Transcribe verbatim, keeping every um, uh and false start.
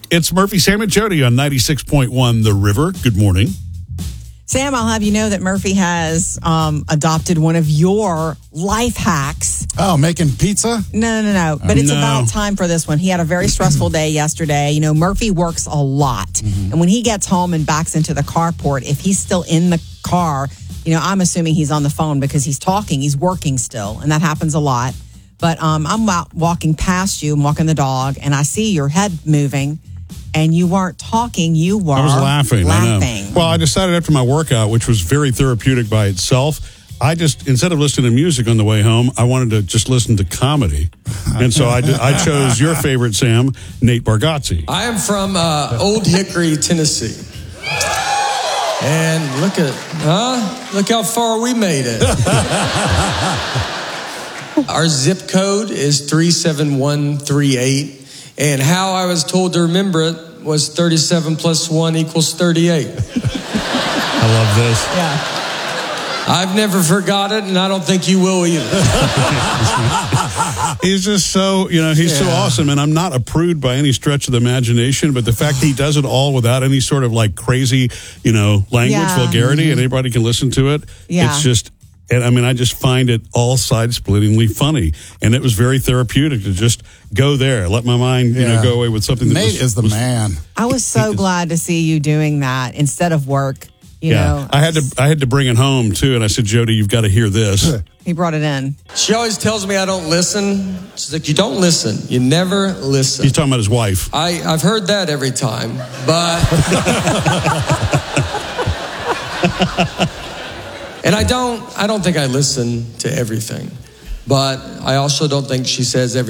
It's Murphy, Sam, and Jody on ninety-six point one The River. Good morning. Sam, I'll have you know that Murphy has um, adopted one of your life hacks. Oh, making pizza? No, no, no. But it's No. about time for this one. He had a very stressful day yesterday. You know, Murphy works a lot. Mm-hmm. And when he gets home and backs into the carport, if he's still in the car, you know, I'm assuming he's on the phone because he's talking. He's working still. And that happens a lot. But um, I'm out walking past you, I'm walking the dog, and I see your head moving. And you weren't talking, you were I was laughing. laughing. I know. Well, I decided after my workout, which was very therapeutic by itself, I just, instead of listening to music on the way home, I wanted to just listen to comedy. And so I, did, I chose your favorite, Sam, Nate Bargatze. I am from uh, Old Hickory, Tennessee. And look at, huh? Look how far we made it. Our zip code is three seven one three eight. And how I was told to remember it was thirty-seven plus one equals thirty-eight. I love this. Yeah. I've never forgot it, and I don't think you will either. He's just so, you know, he's so Yeah. awesome. And I'm not a prude by any stretch of the imagination, but the fact he does it all without any sort of like crazy, you know, language, Yeah. vulgarity, and anybody can listen to it. Yeah. It's just, and I mean, I just find it all side-splittingly funny. And it was very therapeutic to just go there, let my mind, you know, Yeah. go away with something that Nate was, is the was- man. I was so glad to see you doing that instead of work. You Yeah, know, I had to. I had to bring it home too, and I said, "Jody, you've got to hear this." he brought it in. She always tells me I don't listen. She's like, you don't listen. You never listen. He's talking about his wife. I, I've heard that every time, but... and I don't, I don't think I listen to everything. But I also don't think she says everything.